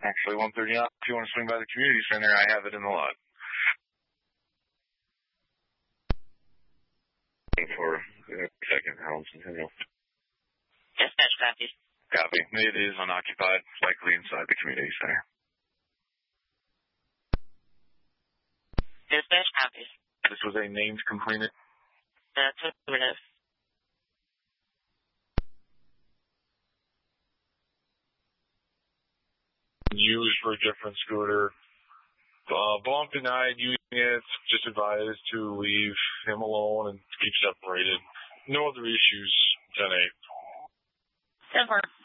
Actually, 1:30 out. If you want to swing by the community center, I have it in the log. For a second, I'll continue. Dispatch copy. Copy. It is unoccupied, likely inside the community center. Dispatch copy. This was a named complainant. Affirmative. Used for a different scooter. Bump denied using it. Just advised to leave him alone and keep separated. No other issues. 10-8. 10-4.